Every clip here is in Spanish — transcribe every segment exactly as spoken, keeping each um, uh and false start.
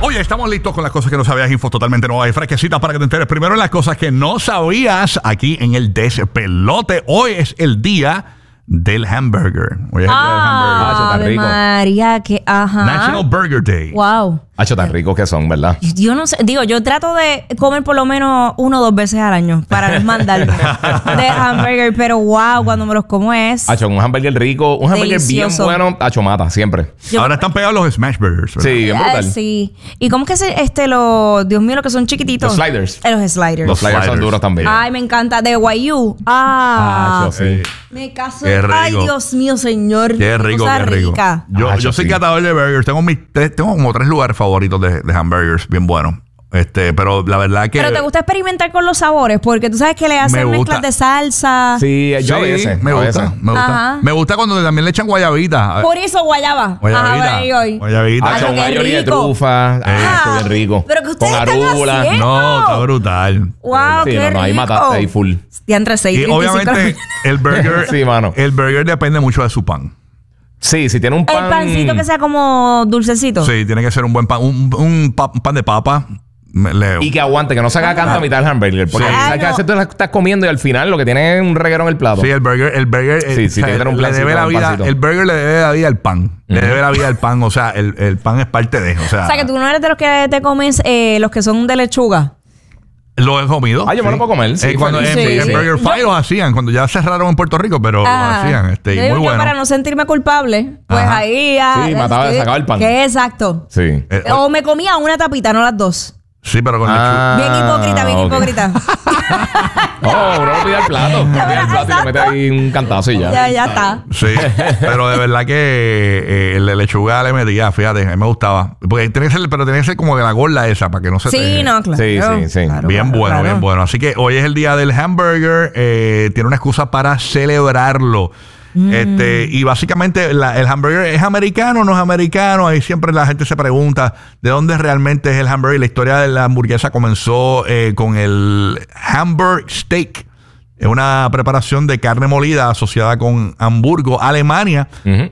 Oye, estamos listos con las cosas que no sabías, info totalmente nuevas y fresquecitas para que te enteres primero en las cosas que no sabías aquí en el Despelote. Hoy es el día del hamburger. Hoy es el ah, día del hamburger. Ah, rico. María, que ajá. National Burger Day. Wow. Hacho, tan ricos que son, ¿verdad? Yo no sé, digo, yo trato de comer por lo menos uno o dos veces al año para no mandarme de hamburger, pero wow, cuando me los como es Hacho, un hamburger rico, un hamburger delicioso. bien bueno, hacho mata, siempre. Yo, Ahora están pegados los smash burgers, ¿verdad? Sí, bien brutal. eh, sí. ¿Y cómo que se, este, los, Dios mío, los que son chiquititos? Los sliders. Eh, los sliders. Los sliders son duros también. Ay, me encanta. De Guayú. Ah. Hacho, sí. Me caso. Qué rico. Ay, Dios mío, señor. Qué rico, Cosa qué rico. rica. Yo, Hacho, yo soy sí. catador de burgers. Tengo mis tres, tengo como tres lugares favoritos de, de hamburgers bien buenos. Este, pero la verdad que... Pero te gusta experimentar con los sabores, porque tú sabes que le hacen Me gusta. mezclas de salsa. Sí, yo a Sí, veces. me a gusta, veces. me gusta. Ajá. Me gusta cuando también le echan guayabita. Por eso guayaba. Guayabita. Ajá, voy hoy. Guayabita. Hacho, Ay, un qué mayonnaise de rico. trufa. Ah, Hacho, bien rico. pero que ustedes con están arúgula. haciendo. No, está brutal. Wow, Sí, qué no, no, ahí rico. mataste ahí full. Ya entre seis Y obviamente el burger, Sí, mano. el burger depende mucho de su pan. Sí, si tiene un pan... El pancito que sea como dulcecito. Sí, tiene que ser un buen pan, un, un pa- un pan de papa. Me- le- Y que aguante, que no se haga canto a mitad del hamburger. Porque Sí. sabes que a veces tú la estás comiendo y al final lo que tiene es un reguero en el plato. Sí, el burger, el burger, Sí, eh, sí, o sea, tiene que tener un le plancito, debe la un vida, pancito. el burger le debe la vida al pan, le Ujú. debe la vida al pan, o sea, el, el pan es parte de, o sea, O sea, que tú no eres de los que te comes eh, los que son de lechuga. lo he comido. Ah, yo me lo puedo comer, sí, Eh, cuando en, feliz. Sí, en sí. Burger Fight Yo- los hacían, cuando ya cerraron en Puerto Rico, pero Ah, lo hacían, este, y yo digo muy que bueno. para no sentirme culpable, pues Ajá. ahí ya. Sí, mataba- este, sacaba el pan. Que exacto. Sí. Eh, O me comía una tapita, no las dos. sí, pero con Ah, Bien hipócrita, bien ok. hipócrita. Oh, uno no pide el plato. Pide el plato y le mete ahí un cantazo y ya. ya, ya está. Sí, pero de verdad que eh, el de lechuga le metía, fíjate, a mí me gustaba. Porque tiene que ser, pero tiene que ser como de la gorda esa, para que no se Sí, te... no, claro. Sí, sí, sí. Claro, Bien claro, bueno, claro. bien bueno. Así que hoy es el día del hamburger. Eh, tiene una excusa para celebrarlo. Mm. Este, y básicamente la- el hamburger es americano o no es americano. Ahí siempre la gente se pregunta de dónde realmente es el hamburger. La historia de la hamburguesa comenzó eh, con el Hamburg Steak. Es una preparación de carne molida asociada con Hamburgo, Alemania. Ujú.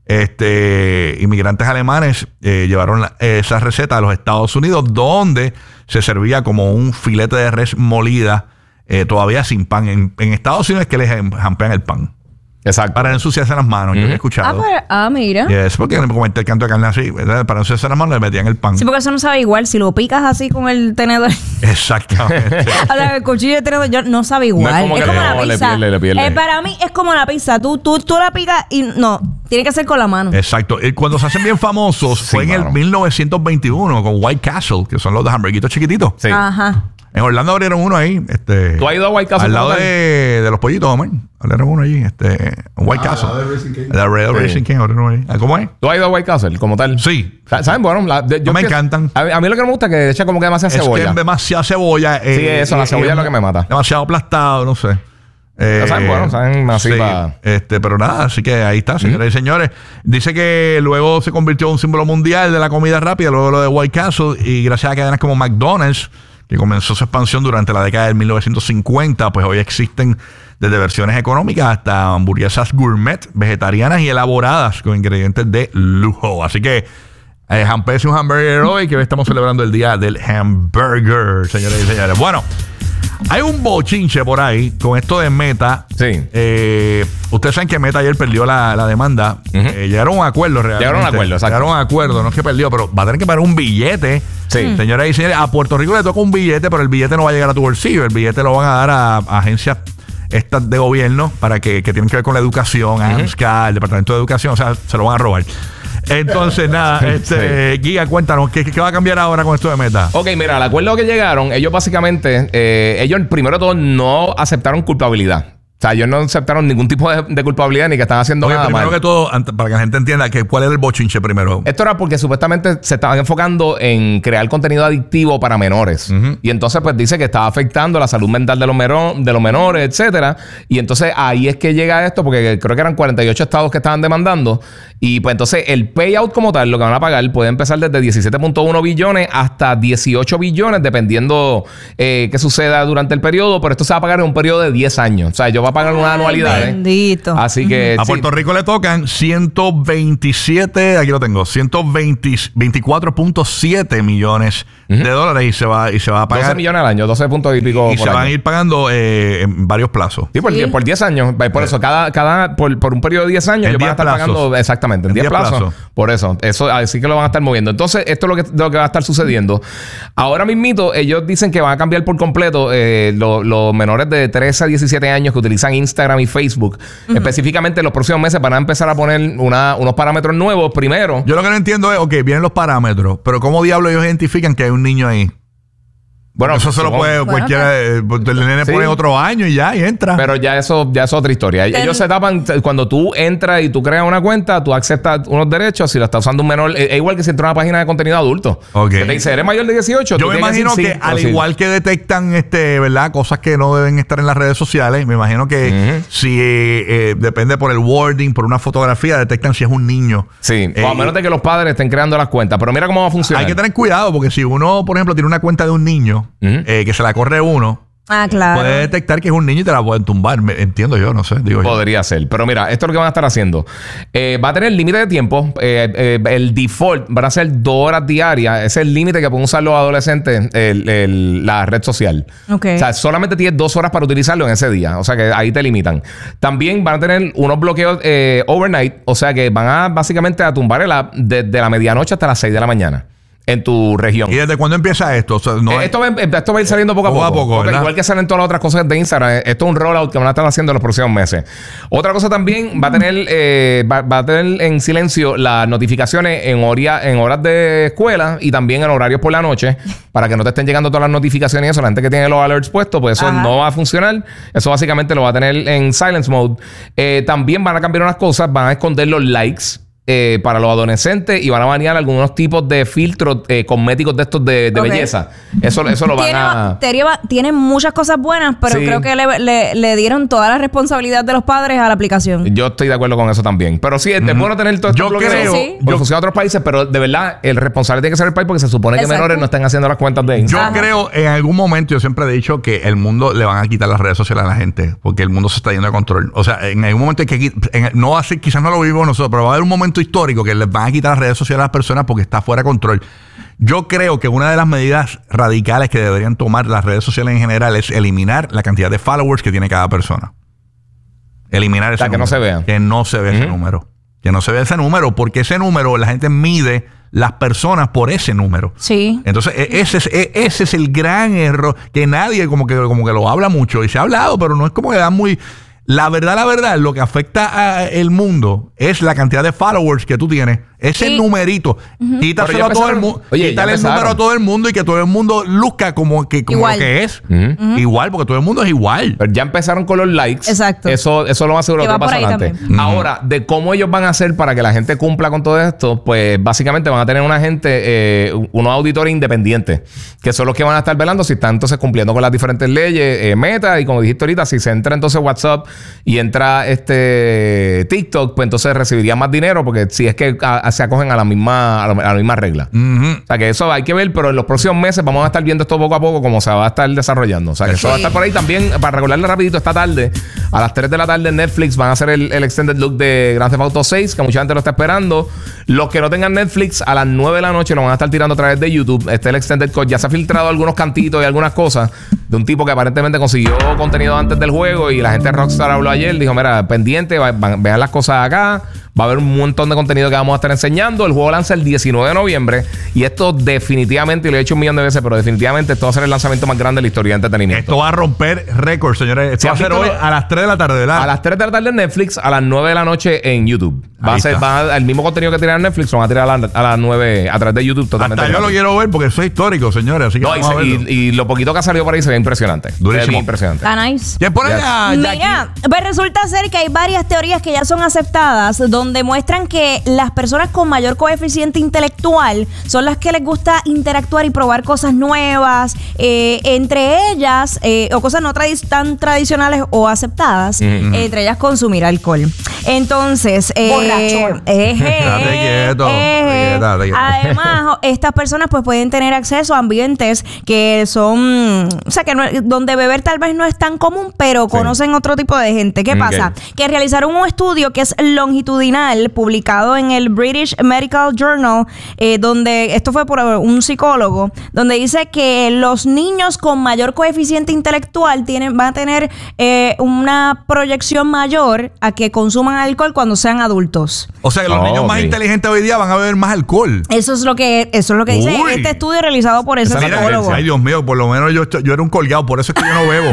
Este, inmigrantes alemanes eh, llevaron la- esa receta a los Estados Unidos, donde se servía como un filete de res molida, eh, todavía sin pan. En, en Estados Unidos es que les jam- jampean el pan Exacto. para no ensuciarse las manos. Yo he Ujú. Ah, escuchado. pero, ah, mira. Y es porque me comenté el canto de carne así, ¿verdad? Para no ensuciarse las manos le metían el pan. Sí, porque eso no sabe igual. Si lo picas así con el tenedor. Exactamente. O sea, el cuchillo de tenedor yo, no sabe igual. No es como es que como no, la le pizza. pierde, le pierde. Eh, para mí es como la pizza. Tú, tú, tú la picas y no. Tiene que ser con la mano. Exacto. Y cuando se hacen bien famosos Sí, fue en el mano. mil novecientos veintiuno con White Castle, que son los de hamburguitos chiquititos. Sí. Ajá. En Orlando abrieron uno ahí. Este, ¿Tú has ido a White Castle Al lado como tal? de, de los pollitos, Omar. Abrieron uno allí. Este, en White Ah, Castle. al lado de Racing King. La Red Sí. Racing King abrieron uno allí. Ah, ¿cómo es? ¿Tú has ido a White Castle como tal? Sí. Sa- ¿Saben? Bueno, la- de- yo No me pienso- encantan. A, a mí lo que no me gusta es que echa como que demasiada Es cebolla. que es demasiada cebolla. Sí, eso, la cebolla es lo que me mata. Demasiado aplastado, no sé. Eh, Pero saben, bueno, saben así sí, pa- este, pero nada, así que ahí está, señoras y señores. Dice que luego se convirtió en un símbolo mundial de la comida rápida, luego lo de White Castle, y gracias a cadenas como McDonald's, que comenzó su expansión durante la década del mil novecientos cincuenta, pues hoy existen desde versiones económicas hasta hamburguesas gourmet, vegetarianas y elaboradas con ingredientes de lujo. Así que eh, Hampese un hamburger hoy, que hoy estamos celebrando el día del hamburger, señores y señores. Bueno, hay un bochinche por ahí con esto de Meta. Sí. Eh, ustedes saben que Meta ayer perdió la, la demanda. Ujú. Eh, llegaron a un acuerdo realmente. Llegaron a un acuerdo, exacto. Llegaron a un acuerdo, no es que perdió, pero va a tener que pagar un billete. Sí. Señoras y señores, a Puerto Rico le toca un billete, pero el billete no va a llegar a tu bolsillo. El billete lo van a dar a, a agencias estas de gobierno para que, que tienen que ver con la educación, a AMSCA, el Departamento de Educación, o sea, se lo van a robar. Entonces, nada, este, Giga, cuéntanos, ¿qué, ¿qué va a cambiar ahora con esto de Meta? Ok, mira, al acuerdo que llegaron, ellos básicamente, eh, ellos primero de todo no aceptaron culpabilidad. O sea, ellos no aceptaron ningún tipo de, de culpabilidad ni que estaban haciendo Oye, nada primero mal. que todo, ant- para que la gente entienda que cuál era el bochinche primero. Esto era porque supuestamente se estaban enfocando en crear contenido adictivo para menores. Ujú. Y entonces, pues dice que estaba afectando la salud mental de los, mero- de los menores, etcétera. Y entonces ahí es que llega esto, porque creo que eran cuarenta y ocho estados que estaban demandando. Y pues entonces el payout como tal, lo que van a pagar, puede empezar desde diecisiete punto uno billones hasta dieciocho billones, dependiendo eh, qué suceda durante el periodo. Pero esto se va a pagar en un periodo de diez años. O sea, ellos va- pagan una anualidad. Bendito. Así que... A sí. Puerto Rico le tocan ciento veintisiete, aquí lo tengo, ciento veinticuatro punto siete millones uh-huh. de dólares y se va y se va a pagar doce millones al año, doce puntos y pico y por se año. van a ir pagando eh, en varios plazos. Sí, por, Sí. por diez años. Por eso, cada, cada por, por un periodo de diez años, En ellos van a estar diez plazos. pagando exactamente, en En diez diez plazos. plazos. Por eso, eso, así que lo van a estar moviendo. Entonces, esto es lo que, lo que va a estar sucediendo. Ahora mismito, ellos dicen que van a cambiar por completo eh, los, los menores de trece a diecisiete años que utilizan Instagram y Facebook. Uh-huh. Específicamente, en los próximos meses van a empezar a poner una, unos parámetros nuevos. Primero, Yo lo que no entiendo es, ok, vienen los parámetros, pero ¿cómo diablos ellos identifican que hay un niño ahí? bueno, Eso se lo supongo- puede Bueno, cualquiera, eh, el nene Sí. pone otro año y ya, y entra. Pero ya eso, ya es otra historia. Ten- Ellos se tapan cuando tú entras y tú creas una cuenta, tú aceptas unos derechos. Si lo está usando un menor, es, es igual que si entra a una página de contenido adulto. Ok. Que te dice, eres mayor de dieciocho. Yo tú me tienes imagino decir que sí, al o sí. igual que detectan este, ¿verdad? Cosas que no deben estar en las redes sociales, me imagino que Ujú. si eh, eh, depende por el wording, por una fotografía, detectan si es un niño. Sí, Eh, o a menos de que los padres estén creando las cuentas. Pero mira cómo va a funcionar. Hay que tener cuidado porque si uno, por ejemplo, tiene una cuenta de un niño Ujú. eh, que se la corre uno, Ah, claro. puede detectar que es un niño y te la pueden tumbar. Me- entiendo yo, no sé, digo yo. Podría ser. Pero mira, esto es lo que van a estar haciendo. Eh, va a tener límite de tiempo. Eh, eh, el default van a ser dos horas diarias. Ese es el límite que pueden usar los adolescentes, el- el- la red social. Ok. O sea, solamente tienes dos horas para utilizarlo en ese día. O sea, que ahí te limitan. También van a tener unos bloqueos eh, overnight. O sea, que van a básicamente a tumbar el app desde la medianoche hasta las seis de la mañana en tu región. ¿Y desde cuándo empieza esto? O sea, no Eh, hay- esto, va, eh, esto va a ir saliendo poco a Poco poco. a poco, Porque ¿verdad? igual que salen todas las otras cosas de Instagram. eh, Esto es un rollout que van a estar haciendo en los próximos meses. Otra cosa también va a tener, eh, va, va a tener en silencio las notificaciones en, horia- en horas de escuela y también en horarios por la noche para que no te estén llegando todas las notificaciones y eso. La gente que tiene los alerts puestos, pues eso Ajá. no va a funcionar. Eso básicamente lo va a tener en silence mode. Eh, también van a cambiar unas cosas. Van a esconder los likes. Eh, para los adolescentes y van a banear algunos tipos de filtros eh, cosméticos de estos de, de Ok. belleza. Eso, eso lo van Tiene, a... tiene- tiene muchas cosas buenas, pero Sí. creo que le, le- le dieron toda la responsabilidad de los padres a la aplicación. Yo estoy de acuerdo con eso también. Pero sí, es es bueno tener todo esto Yo bloqueado. creo- Sí, sí. Porque yo- funciona en otros países, pero de verdad, el responsable tiene que ser el país porque se supone que Exacto. menores no están haciendo las cuentas de Yo Instagram. Ajá. creo, en algún momento, yo siempre he dicho que el mundo le van a quitar las redes sociales a la gente, porque el mundo se está yendo de control. O sea, en algún momento hay que quit- en- no va a ser, quizás no lo vivimos nosotros, pero va a haber un momento histórico que les van a quitar las redes sociales a las personas porque está fuera de control. Yo creo que una de las medidas radicales que deberían tomar las redes sociales en general es eliminar la cantidad de followers que tiene cada persona. Eliminar ese sea, que no número. se vea. Que no se vea ese Ujú. número. Que no se vea ese número, porque ese número la gente mide las personas por ese número. Sí. Entonces, e- ese es, e- ese es el gran error que nadie como que, como que lo habla mucho y se ha hablado, pero no es como que da muy... La verdad, la verdad, lo que afecta al mundo es la cantidad de followers que tú tienes. Ese Sí. numerito. Pero Quítaselo ya a todo el empezaron- mundo. Oye, ya Quítale el empezaron. número a todo el mundo y que todo el mundo luzca como que como Igual. lo que es. Ujú. Igual, porque todo el mundo es igual. Pero ya empezaron con los likes. Exacto. Eso, eso lo más seguro Que que va va a por pasar ahí antes. también. Ahora, de cómo ellos van a hacer para que la gente cumpla con todo esto, pues básicamente van a tener una gente, eh, unos auditores independientes, que son los que van a estar velando si están entonces cumpliendo con las diferentes leyes, eh, Meta, y como dijiste ahorita, si se entra entonces WhatsApp y entra este TikTok, pues entonces recibirían más dinero, porque si es que a- a- se acogen a la misma, a la, a la misma regla. Ujú. O sea que eso hay que ver, pero en los próximos meses vamos a estar viendo esto poco a poco como se va a estar desarrollando. O sea que eso Sí. va a estar por ahí también. Para recordarle rapidito, esta tarde, a las tres de la tarde en Netflix van a hacer el, el extended look de Grand Theft Auto seis, que mucha gente lo está esperando. Los que no tengan Netflix, a las nueve de la noche lo van a estar tirando a través de YouTube. Este es el extended cut. Ya se ha filtrado algunos cantitos y algunas cosas de un tipo que aparentemente consiguió contenido antes del juego y la gente de Rockstar habló ayer. Dijo, mira, pendiente, va- va- vean las cosas acá. Va a haber un montón de contenido que vamos a estar enseñando. El juego lanza el diecinueve de noviembre. Y esto definitivamente, y lo he dicho un millón de veces, pero definitivamente esto va a ser el lanzamiento más grande de la historia de entretenimiento. Esto va a romper récords, señores. Esto Sí, va a así ser que hoy lo- a las tres de la tarde, ¿verdad? A las tres de la tarde en Netflix, a las nueve de la noche en YouTube. Va Ahí a ser está. va a- el mismo contenido que tiran en Netflix, lo van a tirar a, la- a las nueve a través de YouTube totalmente. Hasta yo lo gratis. quiero ver porque eso es histórico, señores. Así que No, y, vamos a se- verlo. y- y lo poquito que ha salido por ahí se ve impresionante. Se ve Durísimo. bien impresionante. Está nice. ¿Quién pone Yes. a Jackie? Mira, pues resulta ser que hay varias teorías que ya son aceptadas donde donde muestran que las personas con mayor coeficiente intelectual son las que les gusta interactuar y probar cosas nuevas, eh, entre ellas, eh, o cosas no tradi- tan tradicionales o aceptadas, Mm-hmm. eh, entre ellas consumir alcohol. Entonces, eh, Borrachón. eh, Date quieto, eh, date quieto. además, estas personas pues pueden tener acceso a ambientes que son, o sea, que no- donde beber tal vez no es tan común, pero conocen otro tipo de gente. ¿Qué Ok. pasa? Que realizaron un estudio que es longitudinal, publicado en el British Medical Journal, eh, donde esto fue por un psicólogo, donde dice que los niños con mayor coeficiente intelectual tienen, van a tener eh, una proyección mayor a que consuman alcohol cuando sean adultos. O sea que los Oh, niños más ok. inteligentes hoy día van a beber más alcohol. Eso es lo que, eso es lo que dice Uy. este estudio realizado por ese Mira, psicólogo. ay, Dios mío, por lo menos yo, estoy- yo era un colgado, por eso es que yo no bebo.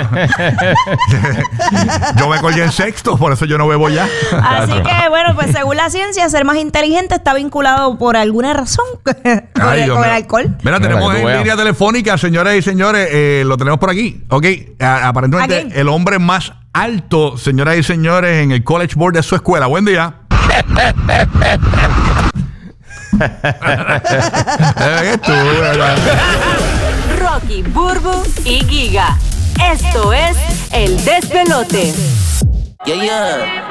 Yo me colgué en sexto, por eso yo no bebo ya. Así que, bueno, pues según la ciencia, ser más inteligente está vinculado por alguna razón con, Ay, el, Dios con el mío. alcohol. Mira, Mira, tenemos que tú en veas. línea telefónica, señoras y señores, eh, lo tenemos por aquí. Ok, a- aparentemente ¿A quién? el hombre más alto, señoras y señores, en el College Board de su escuela. Buen día. Eh, tú, ¿verdad? Rocky, Burbu y Giga. Esto es El Despelote. Yeah, yeah.